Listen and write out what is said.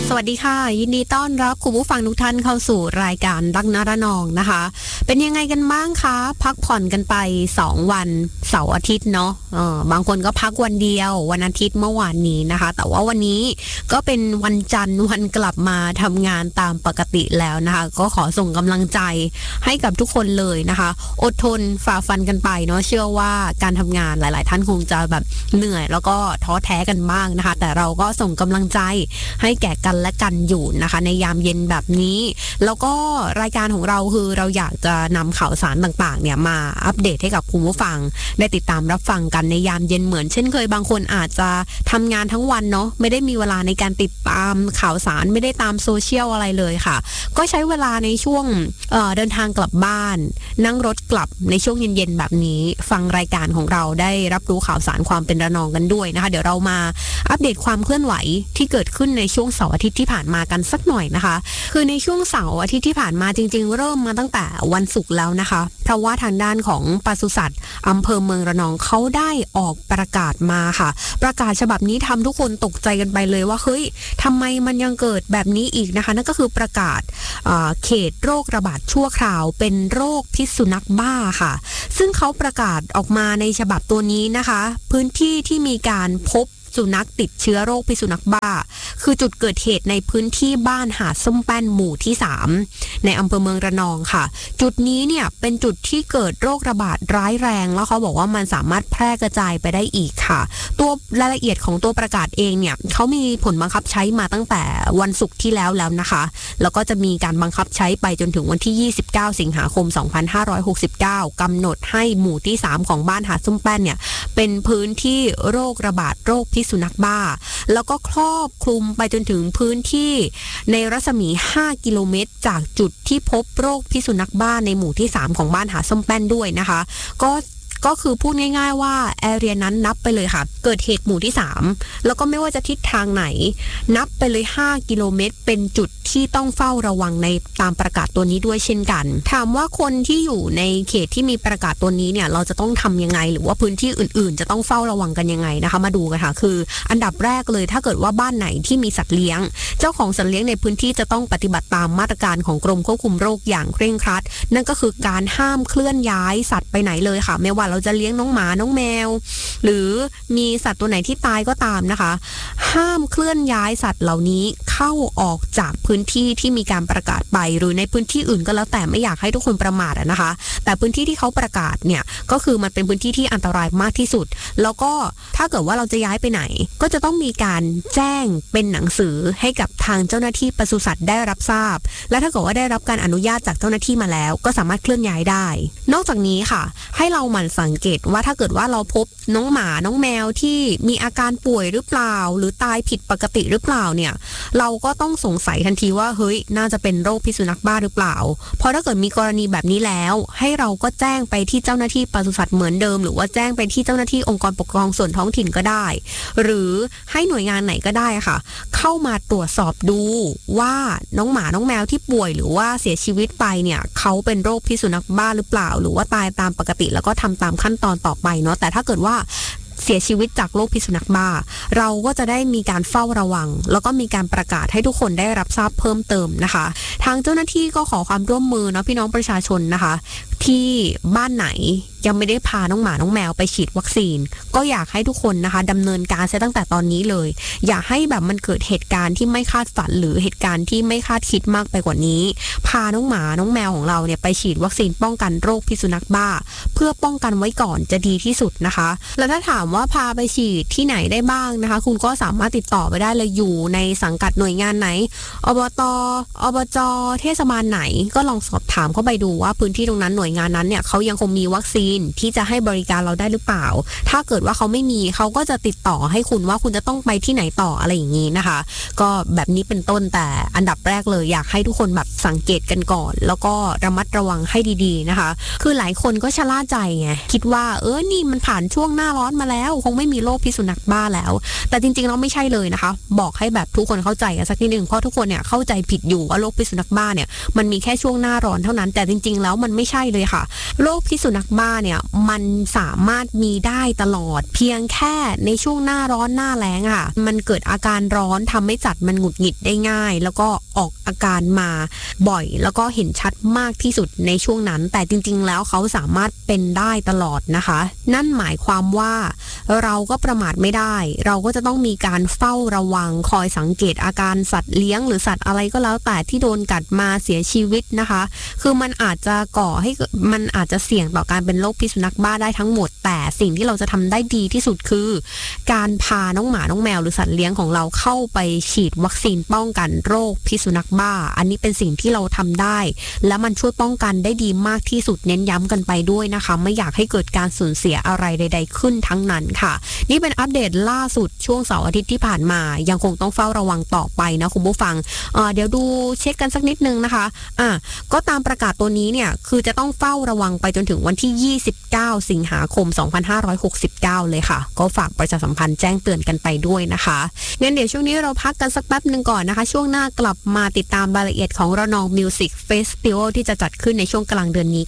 สวัสดีค่ะยินดีต้อนรับคุณผู้ฟังทุกท่านเข้าสู่รายการรักนรนองนะคะเป็นยังไงกันบ้างคะพักผ่อนกันไป2วันเสาร์อาทิตย์เนาะบางคนก็พักวันเดียววันอาทิตย์เมื่อวานนี้นะคะแต่ว่าวันนี้ก็เป็นวันจันทร์วันกลับมาทำงานตามปกติแล้วนะคะก็ขอส่งกำลังใจให้กับทุกคนเลยนะคะอดทนฝ่าฟันกันไปเนาะเชื่อว่าการทำงานหลายๆท่านคงจะแบบเหนื่อยแล้วก็ท้อแท้กันบ้างนะคะแต่เราก็ส่งกำลังใจให้แก่กันและกันอยู่นะคะในยามเย็นแบบนี้แล้วก็รายการของเราคือเราอยากจะนำข่าวสารต่างๆเนี่ยมาอัปเดตให้กับคุณผู้ฟังได้ติดตามรับฟังกันในยามเย็นเหมือนเช่นเคยบางคนอาจจะทำงานทั้งวันเนาะไม่ได้มีเวลาในการติดตามข่าวสารไม่ได้ตามโซเชียลอะไรเลยค่ะก็ใช้เวลาในช่วงเดินทางกลับบ้านนั่งรถกลับในช่วงเย็นๆแบบนี้ฟังรายการของเราได้รับรู้ข่าวสารความเป็นระนองกันด้วยนะคะเดี๋ยวเรามาอัปเดตความเคลื่อนไหวที่เกิดขึ้นในช่วงเสาร์อาทิตย์ที่ผ่านมากันสักหน่อยนะคะคือในช่วงเสาร์อาทิตย์ที่ผ่านมาจริงๆเริ่มมาตั้งแต่วันศุกร์แล้วนะคะเพราะว่าทางด้านของปศุสัตว์อำเภอเมืองระนองเขาได้ออกประกาศมาค่ะประกาศฉบับนี้ทำทุกคนตกใจกันไปเลยว่าเฮ้ยทำไมมันยังเกิดแบบนี้อีกนะคะนั่นก็คือประกาศเขตโรคระบาดชั่วคราวเป็นโรคพิษสุนัขบ้าค่ะซึ่งเขาประกาศออกมาในฉบับตัวนี้นะคะพื้นที่ที่มีการพบสุนัขติดเชื้อโรคพิษสุนัขบ้าคือจุดเกิดเหตุในพื้นที่บ้านหาดส้มแป้นหมู่ที่3ในอำเภอเมืองระนองค่ะจุดนี้เนี่ยเป็นจุดที่เกิดโรคระบาดร้ายแรงแล้วเขาบอกว่ามันสามารถแพร่กระจายไปได้อีกค่ะตัวรายละเอียดของตัวประกาศเองเนี่ยเขามีผลบังคับใช้มาตั้งแต่วันศุกร์ที่แล้วนะคะแล้วก็จะมีการบังคับใช้ไปจนถึงวันที่29สิงหาคม2569กำหนดให้หมู่ที่3ของบ้านหาดส้มแป้นเนี่ยเป็นพื้นที่โรคระบาดโรคพิษสุนัขบ้าแล้วก็ครอบคลุมไปจนถึงพื้นที่ในรัศมี5กิโลเมตรจากจุดที่พบโรคพิษสุนัขบ้าในหมู่ที่3ของบ้านหาดส้มแป้นด้วยนะคะก็คือพูดง่ายๆว่าแอเรียนั้นนับไปเลยค่ะเกิดเหตุหมู่ที่3แล้วก็ไม่ว่าจะทิศทางไหนนับไปเลย5กิโลเมตรเป็นจุดที่ต้องเฝ้าระวังในตามประกาศตัวนี้ด้วยเช่นกันถามว่าคนที่อยู่ในเขตที่มีประกาศตัวนี้เนี่ยเราจะต้องทำยังไงหรือว่าพื้นที่อื่นๆจะต้องเฝ้าระวังกันยังไงนะคะมาดูกันค่ะคืออันดับแรกเลยถ้าเกิดว่าบ้านไหนที่มีสัตว์เลี้ยงเจ้าของสัตว์เลี้ยงในพื้นที่จะต้องปฏิบัติตามมาตรการของกรมควบคุมโรคอย่างเคร่งครัดนั่นก็คือการห้ามเคลื่อนย้ายสัตว์ไปไหนเลยค่ะไม่ว่าเราจะเลี้ยงน้องหมาน้องแมวหรือมีสัตว์ตัวไหนที่ตายก็ตามนะคะห้ามเคลื่อนย้ายสัตว์เหล่านี้เข้าออกจากพื้นที่ที่มีการประกาศไปหรือในพื้นที่อื่นก็แล้วแต่ไม่อยากให้ทุกคนประมาทนะคะแต่พื้นที่ที่เขาประกาศเนี่ยก็คือมันเป็นพื้นที่ที่อันตรายมากที่สุดแล้วก็ถ้าเกิดว่าเราจะย้ายไปไหนก็จะต้องมีการแจ้งเป็นหนังสือให้กับทางเจ้าหน้าที่ปศุสัตว์ได้รับทราบและถ้าเกิดว่าได้รับการอนุญาตจากเจ้าหน้าที่มาแล้วก็สามารถเคลื่อนย้ายได้นอกจากนี้ค่ะให้เราหมั่นสังเกตว่าถ้าเกิดว่าเราพบน้องหมาน้องแมวที่มีอาการป่วยหรือเปล่าหรือตายผิดปกติหรือเปล่าเนี่ยเราก็ต้องสงสัยทันทีว่าเฮ้ยน่าจะเป็นโรคพิษสุนัขบ้าหรือเปล่าเพราะถ้าเกิดมีกรณีแบบนี้แล้วให้เราก็แจ้งไปที่เจ้าหน้าที่ปศุสัตว์เหมือนเดิมหรือว่าแจ้งไปที่เจ้าหน้าที่องค์กรปกครองส่วนท้องถิ่นก็ได้หรือให้หน่วยงานไหนก็ได้ค่ะเข้ามาตรวจสอบดูว่าน้องหมาน้องแมวที่ป่วยหรือว่าเสียชีวิตไปเนี่ยเขาเป็นโรคพิษสุนัขบ้าหรือเปล่าหรือว่าตายตามปกติแล้วก็ทำตามขั้นตอนต่อไปเนาะแต่ถ้าเกิดว่าเสียชีวิตจากโรคพิษสุนัขบ้าเราก็จะได้มีการเฝ้าระวังแล้วก็มีการประกาศให้ทุกคนได้รับทราบเพิ่มเติมนะคะทางเจ้าหน้าที่ก็ขอความร่วมมือเนาะพี่น้องประชาชนนะคะที่บ้านไหนยังไม่ได้พาน้องหมาน้องแมวไปฉีดวัคซีนก็อยากให้ทุกคนนะคะดำเนินการเสียตั้งแต่ตอนนี้เลยอย่าให้แบบมันเกิดเหตุการณ์ที่ไม่คาดฝันหรือเหตุการณ์ที่ไม่คาดคิดมากไปกว่านี้พาน้องหมาน้องแมวของเราเนี่ยไปฉีดวัคซีนป้องกันโรคพิษสุนัขบ้าเพื่อป้องกันไว้ก่อนจะดีที่สุดนะคะแล้วถ้าถามว่าพาไปฉีดที่ไหนได้บ้างนะคะคุณก็สามารถติดต่อไปได้เลยอยู่ในสังกัดหน่วยงานไหนอบต.อบจ.เทศบาลไหนก็ลองสอบถามเข้าไปดูว่าพื้นที่ตรงนั้นหน่วยงานนั้นเนี่ยเขายังคงมีวัคซีนที่จะให้บริการเราได้หรือเปล่าถ้าเกิดว่าเขาไม่มีเขาก็จะติดต่อให้คุณว่าคุณจะต้องไปที่ไหนต่ออะไรอย่างนี้นะคะก็แบบนี้เป็นต้นแต่อันดับแรกเลยอยากให้ทุกคนแบบสังเกตกันก่อนแล้วก็ระมัดระวังให้ดีๆนะคะคือหลายคนก็ชะล่าใจไงคิดว่านี่มันผ่านช่วงหน้าร้อนมาแล้วคงไม่มีโรคพิษสุนัขบ้าแล้วแต่จริงๆเราไม่ใช่เลยนะคะบอกให้แบบทุกคนเข้าใจกันสักนิดนึงเพราะทุกคนเนี่ยเข้าใจผิดอยู่ว่าโรคพิษสุนัขบ้าเนี่ยมันมีแค่ช่วงหน้าร้อนเท่านั้นแต่จริงๆแล้วมันไม่ใช่เลยเลยค่ะโรคพิษสุนัขบ้าเนี่ยมันสามารถมีได้ตลอดเพียงแค่ในช่วงหน้าร้อนหน้าแล้งค่ะมันเกิดอาการร้อนทำให้สัตว์มันหงุดหงิดได้ง่ายแล้วก็ออกอาการมาบ่อยแล้วก็เห็นชัดมากที่สุดในช่วงนั้นแต่จริงๆแล้วเขาสามารถเป็นได้ตลอดนะคะนั่นหมายความว่าเราก็ประมาทไม่ได้เราก็จะต้องมีการเฝ้าระวังคอยสังเกตอาการสัตว์เลี้ยงหรือสัตว์อะไรก็แล้วแต่ที่โดนกัดมาเสียชีวิตนะคะคือมันอาจจะมันอาจจะเสี่ยงต่อการเป็นโรคพิษสุนัขบ้าได้ทั้งหมดแต่สิ่งที่เราจะทำได้ดีที่สุดคือการพาน้องหมาน้องแมวหรือสัตว์เลี้ยงของเราเข้าไปฉีดวัคซีนป้องกันโรคพิษสุนัขบ้าอันนี้เป็นสิ่งที่เราทำได้และมันช่วยป้องกันได้ดีมากที่สุดเน้นย้ำกันไปด้วยนะคะไม่อยากให้เกิดการสูญเสียอะไรใดๆขึ้นทั้งนั้นค่ะนี่เป็นอัปเดตล่าสุดช่วงเสาร์อาทิตย์ที่ผ่านมายังคงต้องเฝ้าระวังต่อไปนะคุณผู้ฟังเดี๋ยวดูเช็คกันสักนิดนึงนะคะก็ตามประกาศตัวนี้เนี่ยคือจะต้องเฝ้าระวังไปจนถึงวันที่29สิงหาคม2569เลยค่ะก็ฝากประชาสัมพันธ์แจ้งเตือนกันไปด้วยนะคะงั้นเดี๋ยวช่วงนี้เราพักกันสักแป๊บนึงก่อนนะคะช่วงหน้ากลับมาติดตามรายละเอียดของระนองมิวสิกเฟสติวัลที่จะจัดขึ้นในช่วงกลางเดือนนี้